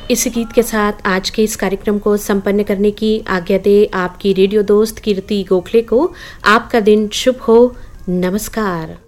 इस गीत के साथ आज के इस कार्यक्रम को संपन्न करने की आज्ञा दे आपकी रेडियो दोस्त कीर्ति गोखले को। आपका दिन शुभ हो। नमस्कार।